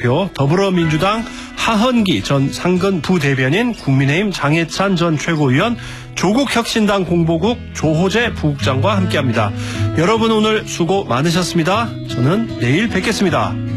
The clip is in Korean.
대표, 더불어민주당 하헌기 전 상근 부대변인, 국민의힘 장해찬 전 최고위원, 조국혁신당 공보국 조호재 부국장과 함께합니다. 여러분 오늘 수고 많으셨습니다. 저는 내일 뵙겠습니다.